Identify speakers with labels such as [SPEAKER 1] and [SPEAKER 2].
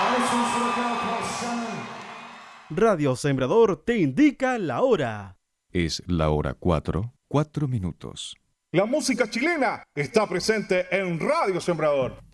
[SPEAKER 1] Radio Sembrador te indica la hora.
[SPEAKER 2] Es la hora 4:04.
[SPEAKER 3] La música chilena está presente en Radio Sembrador.